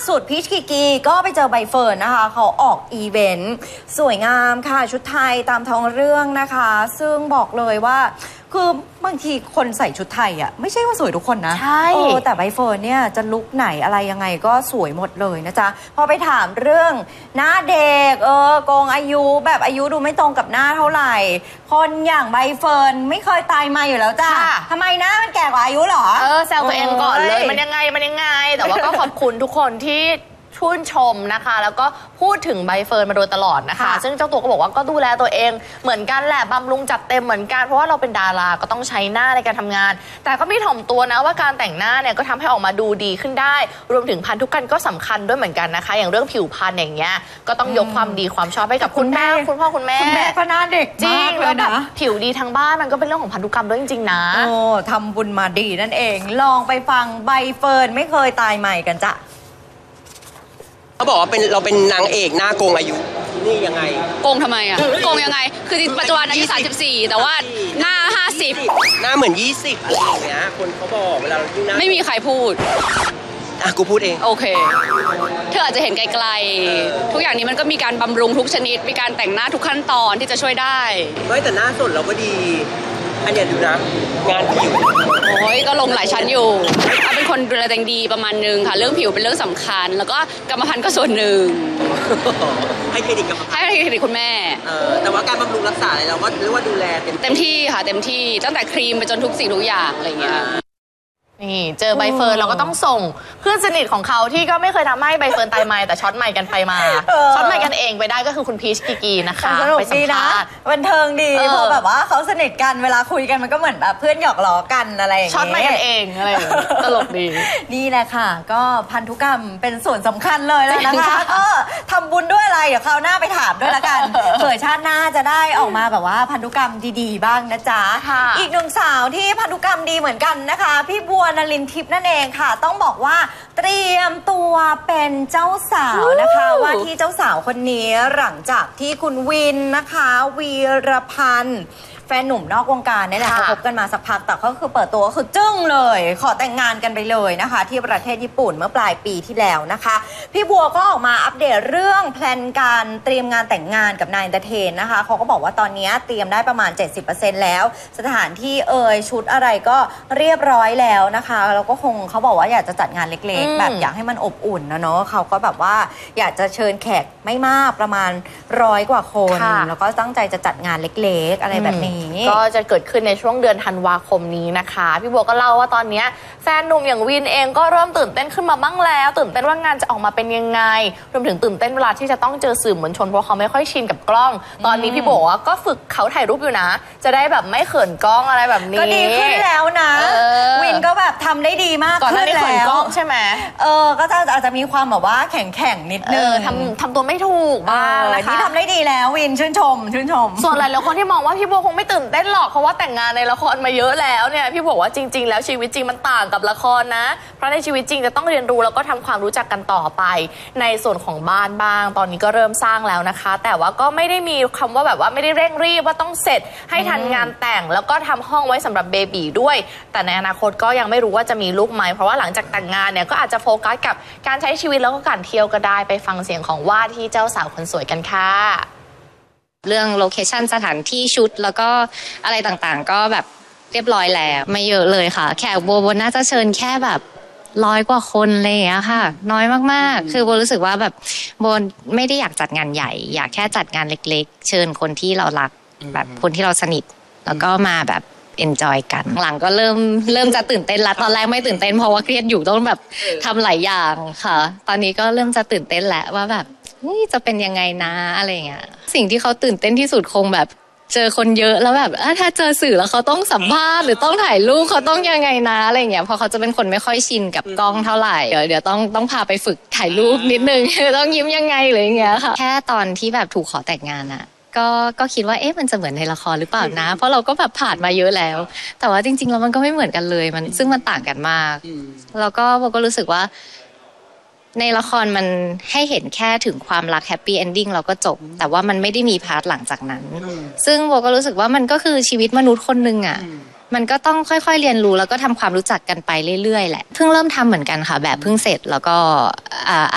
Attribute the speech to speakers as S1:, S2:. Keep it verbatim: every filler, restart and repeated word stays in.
S1: สุดพีชกิกีก็ไปเจอใบเฟิร์นนะคะเขาออกอีเวนต์สวยงามค่ะชุดไทยตามท้องเรื่องนะคะซึ่งบอกเลยว่าคือบางทีคนใส่ชุดไทยอ่ะไม่ใช่ว่าสวยทุกคนนะ
S2: ใช่
S1: เออแต่ใบเฟิร์นเนี่ยจะลุคไหนอะไรยังไงก็สวยหมดเลยนะจ๊ะพอไปถามเรื่องหน้าเด็กเออโกงอายุแบบอายุดูไม่ตรงกับหน้าเท่าไหร่คนอย่างใบเฟิร์นไม่เคยตายมาอยู่แล้วจ้ะทำไมนะมันแก่กว่าอายุเหรอ
S2: เออแซวตัวเองก่อนเลยมันยังไงมันยังไงแต่ว่าก็ขอบคุณทุกคนที่ชื่นชมนะคะแล้วก็พูดถึงใบเฟิร์นมาโดยตลอดนะคะซึ่งเจ้าตัวก็บอกว่าก็ดูแลตัวเองเหมือนกันแหละบำรุงจัดเต็มเหมือนกันเพราะว่าเราเป็นดาราก็ต้องใช้หน้าในการทำงานแต่ก็ไม่ถ่อมตัวนะว่าการแต่งหน้าเนี่ยก็ทำให้ออกมาดูดีขึ้นได้รวมถึงพันธุกรรมก็สำคัญด้วยเหมือนกันนะคะอย่างเรื่องผิวพรรณอย่างเงี้ยก็ต้องยกความดีความชอบให้กับคุณแม่คุณพ่อคุณแม่
S1: คุณแม่ก็หน้าเด็ก
S2: จริง
S1: เลยนะ
S2: ผิวดีทางบ้านมันก็เป็นเรื่องของพันธุกรรมด้วยจริงๆนะ
S1: โอ้ทำบุญมาดีนั่นเองลองไปฟังใบเฟิร์นไม่เคยตายใหม่กันจ้ะ
S3: เขาบอกว่าเป็นเราเป็นนางเอกหน้าโกงอายุนี่ยังไง
S4: โกงทำไมอ่ะโกงยังไงคือปัจจุบันอายุสามสิบสี่แต่ว่าหน้าห้าสิบ
S3: หน้าเหมือนยี่สิบอะไรอย่างเงี้ยคนเขาบอกเวลาเรายิ่งหน้า
S4: ไม่มีใครพูด
S3: อ่ะกูพูดเอง
S4: โอเคเธออาจจะเห็นไกลๆทุกอย่างนี้มันก็มีการบำรุงทุกชนิดมีการแต่งหน้าทุกขั้นตอนที่จะช่วยได้
S3: ไม่แต่หน้าสดเราก็ดีอันนี้ดูนะงานผิว
S4: โอ้ยก็ลงหลายชั้นอยู่เอาเป็นคนดูแลแต่งดีประมาณนึงค่ะเรื่องผิวเป็นเรื่องสำคัญแล้วก็กรรมพันธุ์ก็ส่วนหนึ่ง
S3: ให้เครดิตกรรมพันธุ์
S4: ให้เครดิตคุณแม่
S3: แต่ว่าการบำรุงรักษาอะไรเราก็เรียกว่าดูแล
S4: เต็มที่ค่ะเต็มที่ตั้งแต่ครีมไปจนทุกสิ่งทุกอย่างอะไรอย่างเงี้ย
S2: นี่เจอใบเฟิร์นเราก็ต้องส่งเพื่อนสนิทของเขาที่ก็ไม่เคยทำให้ใบเฟิร์นตายไมแต่ช็อตใหม่กันไปมาช็อตใหม่กันเองไปได้ก็คือคุณพีชกิกีนะคะ
S1: ไปสัมภาษณ์บันเทิงดีพอแบบว่าเขาสนิทกันเวลาคุยกันมันก็เหมือนแบบเพื่อนหยอกล้อกันอะไรอย่างเงี้ย
S2: ช็อตใหม่กันเองอะไรตลกดี
S1: นี่แหละค่ะก็พันธุกรรมเป็นส่วนสำคัญเลยแล้วนะคะก็ทำบุญด้วยอะไรเดี๋ยวคราวหน้าไปถามด้วยละกันเผื่อชาติหน้าจะได้ออกมาแบบว่าพันธุกรรมดีๆบ้างนะจ๊ะอีกหนึ่งสาวที่พันธุกรรมดีเหมือนกันนะคะพี่บัวนลินทิพย์นั่นเองค่ะต้องบอกว่าเตรียมตัวเป็นเจ้าสาวนะคะว่าที่เจ้าสาวคนนี้หลังจากที่คุณวินนะคะวีรพันธ์แฟนหนุ่มนอกวงการนี่แหละเขาคบกันมาสักพักแต่ก็คือเปิดตัวก็คือจึ้งเลยขอแต่งงานกันไปเลยนะคะที่ประเทศญี่ปุ่นเมื่อปลายปีที่แล้วนะคะพี่บัวก็ออกมาอัปเดตเรื่องแพลนการเตรียมงานแต่งงานกับนายเอนเตอร์เทนนะคะเขาก็บอกว่าตอนนี้เตรียมได้ประมาณ เจ็ดสิบเปอร์เซ็นต์ แล้วสถานที่เอ่ยชุดอะไรก็เรียบร้อยแล้วนะคะแล้วก็คงเขาบอกว่าอยากจะจัดงานเล็กๆแบบอยากให้มันอบอุ่นนะเนาะเขาก็แบบว่าอยากจะเชิญแขกไม่มากประมาณร้อยกว่าคนแล้วก็ตั้งใจจะจัดงานเล็กๆอะไรแบบนี้
S2: ก็จะเกิดขึ้นในช่วงเดือนธันวาคมนี้นะคะพี่บัวก็เล่าว่าตอนนี้แฟนหนุ่มอย่างวินเองก็เริ่มตื่นเต้นขึ้นมาบ้างแล้วตื่นเต้นว่างานจะออกมาเป็นยังไงรวมถึงตื่นเต้นเวลาที่จะต้องเจอสื่อมวลชนเพราะเขาไม่ค่อยชินกับกล้องตอนนี้พี่บัวก็ฝึกเขาถ่ายรูปอยู่นะจะได้แบบไม่เขินกล้องอะไรแบบนี้
S1: ก็ดีขึ้นแล้วนะวินก็แบบทำได้ดีมากขึ้นแล้ว
S2: ใช่ไหม
S1: เออก็จะอาจจะมีความแบบว่าแข็งแข็งนิดนึง
S2: ทำทำตัวไม่ถูกบ้างนะคะ
S1: ที่ทำได้ดีแล้ววินชื่นชมชื่นชม
S2: ส่วนหลายๆคนที่มองว่าพี่บัวคงไม่ตื่นเต้นหรอกเพราะว่าแต่งงานในละครมาเยอะแล้วเนี่ยพี่บอกว่าจริงๆแล้วชีวิตจริงมันต่างกับละครนะเพราะในชีวิตจริงจะต้องเรียนรู้แล้วก็ทำความรู้จักกันต่อไปในส่วนของบ้านบ้างตอนนี้ก็เริ่มสร้างแล้วนะคะแต่ว่าก็ไม่ได้มีคำว่าแบบว่าไม่ได้เร่งรีบว่าต้องเสร็จให้ทันงานแต่งแล้วก็ทำห้องไว้สำหรับเบบีด้วยแต่ในอนาคตก็ยังไม่รู้ว่าจะมีลูกไหมเพราะว่าหลังจากแต่งงานเนี่ยก็อาจจะโฟกัสกับการใช้ชีวิตแล้วก็การเที่ยวก็ได้ไปฟังเสียงของว่าที่เจ้าสาวคนสวยกันค่ะ
S4: เรื่องโลเคชั่นสถานที่ชุดแล้วก็อะไรต่างๆก็แบบเรียบร้อยแล้วไม่เยอะเลยค่ะแขกโบโบน่าจะเชิญแค่แบบร้อยกว่าคนเลยอะค่ะน้อยมากๆคือโบรู้สึกว่าแบบโบไม่ได้อยากจัดงานใหญ่อยากแค่จัดงานเล็กๆเชิญคนที่เรารักแบบคนที่เราสนิทแล้วก็มาแบบเอนจอยกันหลังก็เริ่มเริ่มจะตื่นเต้นละตอนแรกไม่ตื่นเต้นเพราะว่าเครียดอยู่ต้องแบบทำหลายอย่างค่ะตอนนี้ก็เริ่มจะตื่นเต้นแล้วว่าแบบนี่จะเป็นยังไงนะอะไรเงี้ยสิ่งที่เขาตื่นเต้นที่สุดคงแบบเจอคนเยอะแล้วแบบถ้าเจอสื่อแล้วเขาต้องสัมภาษณ์หรือต้องถ่ายรูปเขาต้องยังไงนะอะไรเงี้ยเพราะเขาจะเป็นคนไม่ค่อยชินกับกล้องเท่าไหร่เดี๋ยวเดี๋ยวต้องต้องพาไปฝึกถ่ายรูปนิดนึงต้องยิ้มยังไงหรืออย่างเงี้ยค่ะแค่ตอนที่แบบถูกขอแต่งงานอะก็ก็คิดว่าเอ๊ะมันจะเหมือนในละครหรือเปล่านะเพราะเราก็แบบผ่านมาเยอะแล้วแต่ว่าจริงๆแล้วมันก็ไม่เหมือนกันเลยมันซึ่งมันต่างกันมากแล้วก็โบก็รู้สึกว่าในละครมันให้เห็นแค่ถึงความรักแฮปปี้เอนดิ้งเราก็จบแต่ว่ามันไม่ได้มีพาร์ทหลังจากนั้นซึ่งโบก็รู้สึกว่ามันก็คือชีวิตมนุษย์คนนึงอ่ะมันก็ต้องค่อยๆเรียนรู้แล้วก็ทำความรู้จักกันไปเรื่อยๆแหละเพิ่งเริ่มทำเหมือนกันค่ะแบบเพิ่งเสร็จแล้วก็อ่า